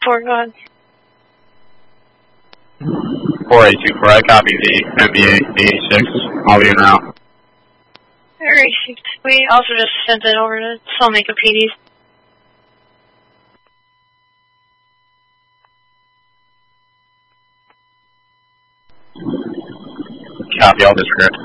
Go ahead. 4824, I copy the MBA 86. I'll be in route. Alright, we also just sent it over to Soulmaker PDs. Copy all this script.